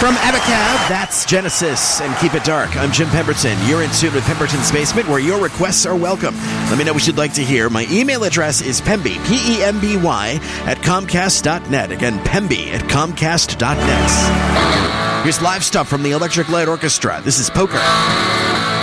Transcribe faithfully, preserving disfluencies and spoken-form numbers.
From Abacab, that's Genesis and Keep It Dark. I'm Jim Pemberton. You're in tune with Pemberton's Basement, where your requests are welcome. Let me know what you'd like to hear. My email address is pemby, P E M B Y, at comcast dot net. Again, pemby at comcast dot net. Here's live stuff from the Electric Light Orchestra. This is Poker.